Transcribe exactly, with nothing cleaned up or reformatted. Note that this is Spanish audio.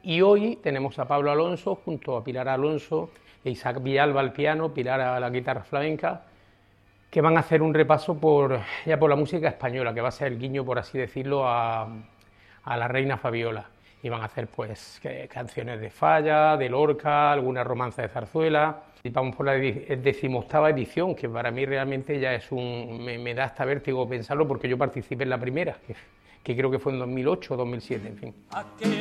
Y hoy tenemos a Pablo Alonso junto a Pilar Alonso e Isaac Villalba al piano, Pilar a la guitarra flamenca, que van a hacer un repaso por, ya por la música española, que va a ser el guiño, por así decirlo, a, a la reina Fabiola. Y van a hacer pues que, canciones de Falla, de Lorca, alguna romanza de zarzuela. Y vamos por la decimoctava edición, que para mí realmente ya es un... me, me da hasta vértigo pensarlo, porque yo participé en la primera, que, que creo que fue en dos mil ocho o dos mil siete, en fin.